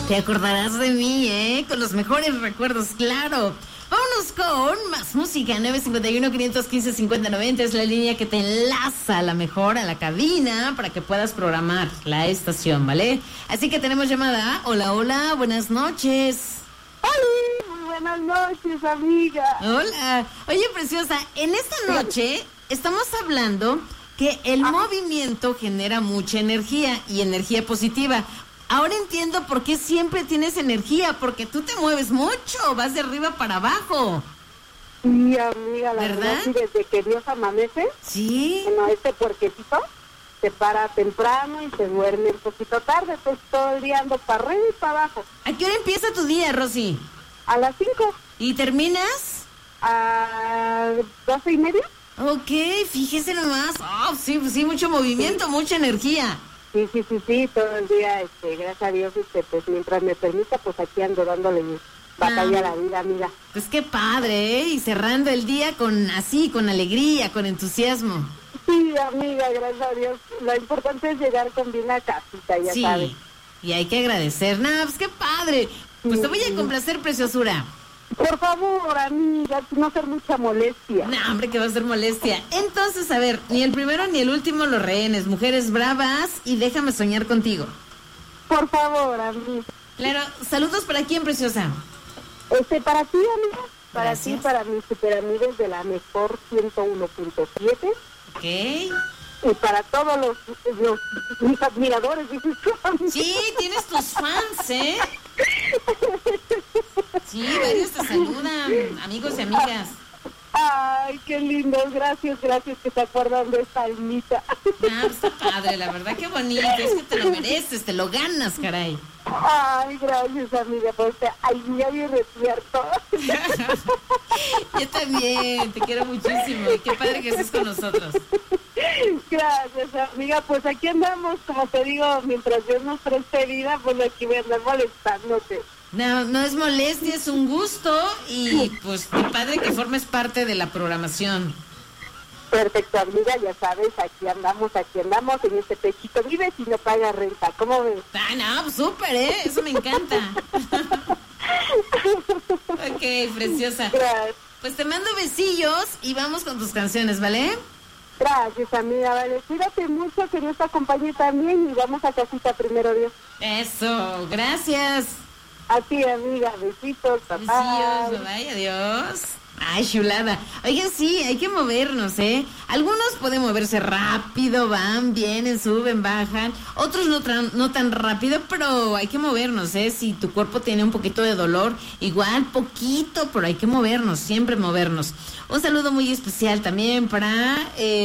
Te acordarás de mí, con los mejores recuerdos, claro. Vámonos con más música. 951-515-5090 es la línea que te enlaza a la mejor, a la cabina, para que puedas programar la estación, ¿vale? Así que tenemos llamada. Hola, hola, buenas noches. ¡Hola! Muy buenas noches, amiga. Hola. Oye, preciosa, en esta noche estamos hablando que el movimiento genera mucha energía y energía positiva. Ahora entiendo por qué siempre tienes energía, porque tú te mueves mucho, vas de arriba para abajo. Sí, amiga, la ¿verdad? Sí, desde que Dios amanece. Sí. Bueno, este puerquecito se para temprano y se duerme un poquito tarde, pues todo el día ando para arriba y para abajo. ¿A qué hora empieza tu día, Rosy? A las 5. ¿Y terminas? A 12:30. Ok, fíjese nomás. Oh, sí, mucho movimiento, mucha energía. Sí, todo el día, gracias a Dios, pues mientras me permita, pues aquí ando dándole batalla a la vida, amiga. Pues qué padre, Y cerrando el día con alegría, con entusiasmo. Sí, amiga, gracias a Dios. Lo importante es llegar con bien a casita, ya sabes. Y hay que agradecer. Pues qué padre. Pues te voy a complacer, preciosura. Por favor, amiga, no ser mucha molestia. No, hombre, que va a ser molestia. Entonces, a ver, ni el primero ni el último los rehenes. Mujeres bravas y déjame soñar contigo. Por favor, amiga. Claro, saludos para quién, preciosa. Para ti, amiga. Para Gracias. ti, para mis superamigos de la mejor 101.7. Ok. Y para todos mis admiradores, dices tú, amiga. Sí, tienes tus fans, Sí, varios te saludan, amigos y amigas. Ay, qué lindo, gracias que se acuerdan de esta almita. Está padre, la verdad, qué bonito, es que te lo mereces, te lo ganas, caray. Ay, gracias, amiga, pues ya bien despierto. Yo también, te quiero muchísimo y qué padre que estés con nosotros. Gracias, amiga, pues aquí andamos, como te digo, mientras Dios nos preste vida, pues aquí voy a andar molestándote. No es molestia, es un gusto y pues qué padre que formes parte de la programación. Perfecto, amiga, ya sabes, aquí andamos en este pechito vive y no paga renta, ¿cómo ves? Pues súper, eso me encanta. Ok, preciosa. Gracias. Pues te mando besillos y vamos con tus canciones, ¿vale? Gracias, amiga, vale, cuídate mucho, que Dios te acompañe también y vamos a casita primero, Dios. Eso, gracias. A ti, amiga, besitos, papá. Besitos, bye, adiós. Ay, chulada. Oigan, sí, hay que movernos, Algunos pueden moverse rápido, van, vienen, suben, bajan. Otros no tan rápido, pero hay que movernos, Si tu cuerpo tiene un poquito de dolor, igual, poquito, pero hay que movernos, siempre movernos. Un saludo muy especial también para...